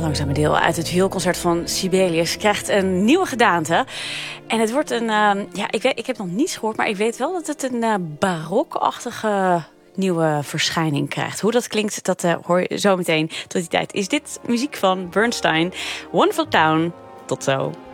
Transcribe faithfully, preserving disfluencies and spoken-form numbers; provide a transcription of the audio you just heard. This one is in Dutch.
langzame deel uit het vioolconcert van Sibelius krijgt een nieuwe gedaante. En het wordt een, uh, ja, ik, weet, ik heb nog niets gehoord, maar ik weet wel dat het een uh, barokachtige nieuwe verschijning krijgt. Hoe dat klinkt, dat uh, hoor je zo meteen. Tot die tijd is dit muziek van Bernstein. Wonderful Town. Tot zo.